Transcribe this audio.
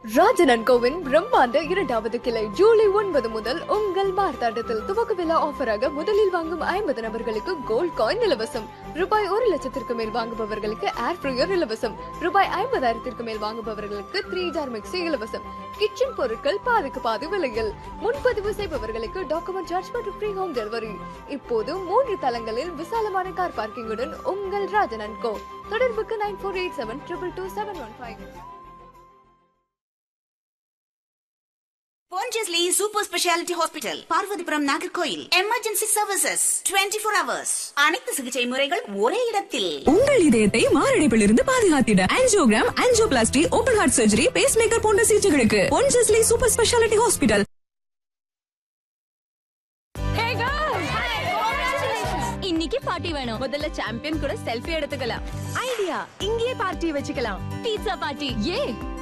Rajan and CoWIN பிரம்மாண்ட 2வது கிளை ஜூலை 9 முதல் உங்கள் மார்த்தாண்டத்தில் துவக்க விழா ஆஃபராக முதலில் வாங்கும் 50 நபர்களுக்கு கோல்ட் காயின் இலவசம். ரூபாய் 1 லட்சத்திற்கு மேல் வாங்குபவர்களுக்கு ஏர் ஃப்ரையர் இலவசம். ரூபாய் 50,000 மேல் வாங்குபவர்களுக்கு 3 ஜார் மிக்சி இலவசம். கிச்சன் பொருட்கள் பாதிக்கு பாதி விலையில். முன்பதிவு செய்பவர்களுக்கு டாக்குமெண்ட் சார்ஜ் மற்றும் ஃப்ரீ ஹோம் டெலிவரி. இப்போது 3 தளங்களில் விசாலமான கார் பார்க்கிங்குடன் உங்கள் ராஜன் அண்ட் கோ. தொடர்புக்கு 9487222715. Pondicherry Super Speciality Hospital, Parvathipuram Nagercoil. Emergency services 24 hours. அனைத்து சிகிச்சை முறைகள் ஒரே இடத்தில். உங்கள் இதயத்தை மாரடைப்பிலிருந்து பாதுகாத்திட angiogram, angioplasty, open heart surgery, base maker போன்ற சிகிச்சைகளுக்கு Pondicherry Super Speciality Hospital. இன்னைக்கு பார்ட்டி வேணும். முதல்ல சாம்பியன் கூட செல்ஃபி எடுத்துக்கலாம். ஐடியா, இங்கேயே பார்ட்டி வச்சுக்கலாம். Pizza party. ஏ